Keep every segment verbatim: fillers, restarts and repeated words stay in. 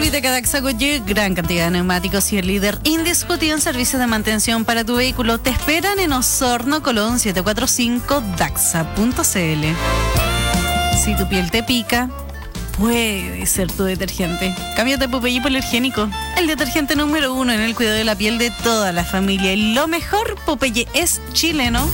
Solviteca Daxacoye, gran cantidad de neumáticos y el líder indiscutido en servicios de mantención para tu vehículo te esperan en Osorno, Colón siete cuatro cinco, daxa punto c l. Si tu piel te pica, puede ser tu detergente. Cámbiate a Popeye Hipoalergénico, el detergente número uno en el cuidado de la piel de toda la familia. Y lo mejor, Popeye es chileno.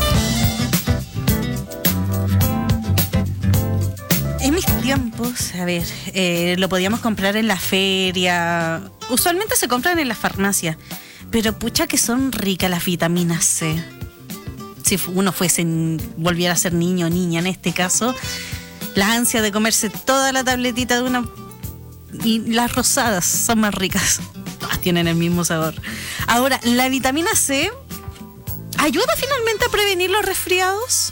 En mis tiempos, a ver, eh, lo podíamos comprar en la feria. Usualmente se compran en las farmacias, pero pucha que son ricas las vitaminas C. Si uno fuese, volviera a ser niño o niña en este caso, la ansia de comerse toda la tabletita de una... Y las rosadas son más ricas. Todas tienen el mismo sabor. Ahora, la vitamina C ayuda finalmente a prevenir los resfriados.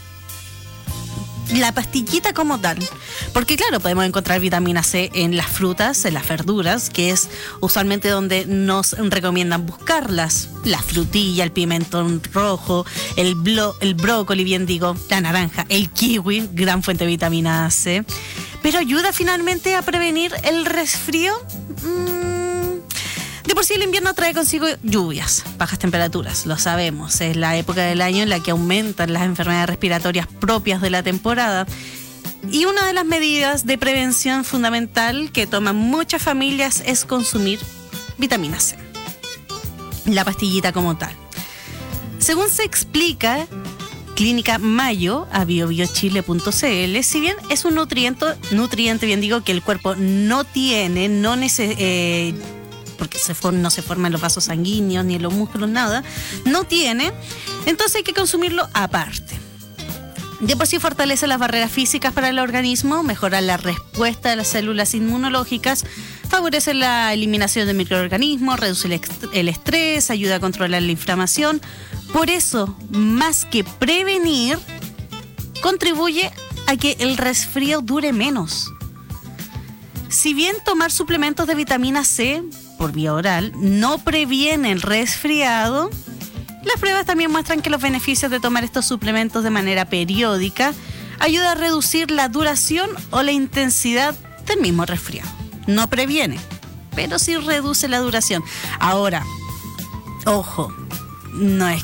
La pastillita como tal, porque claro, podemos encontrar vitamina C en las frutas, en las verduras, que es usualmente donde nos recomiendan buscarlas. La frutilla, el pimentón rojo, el, blo, el brócoli, bien digo, la naranja, el kiwi, gran fuente de vitamina C. Pero ayuda finalmente a prevenir el resfrío. Mm, De por sí el invierno trae consigo lluvias, bajas temperaturas, lo sabemos. Es la época del año en la que aumentan las enfermedades respiratorias propias de la temporada. Y una de las medidas de prevención fundamental que toman muchas familias es consumir vitamina C. La pastillita como tal. Según se explica, Clínica Mayo a bio bio chile punto c l, si bien es un nutriente, nutriente bien digo, que el cuerpo no tiene, no necesita... Eh, porque se for- no se forman los vasos sanguíneos ni en los músculos, nada, no tiene, entonces hay que consumirlo aparte. De por sí fortalece las barreras físicas para el organismo, mejora la respuesta de las células inmunológicas, favorece la eliminación de microorganismos, reduce el, ext- el estrés, ayuda a controlar la inflamación. Por eso, más que prevenir, contribuye a que el resfrío dure menos. Si bien tomar suplementos de vitamina C por vía oral no previene el resfriado, las pruebas también muestran que los beneficios de tomar estos suplementos de manera periódica ayuda a reducir la duración o la intensidad del mismo resfriado. No previene, pero sí reduce la duración. Ahora, ojo, no es